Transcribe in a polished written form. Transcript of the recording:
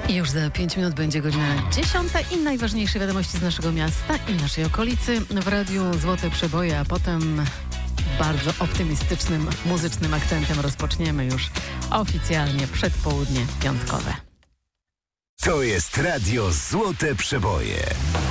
I już za 5 minut będzie godzina 10 i najważniejsze wiadomości z naszego miasta i naszej okolicy w Radiu Złote Przeboje, a potem bardzo optymistycznym, muzycznym akcentem rozpoczniemy już oficjalnie przedpołudnie piątkowe. To jest Radio Złote Przeboje.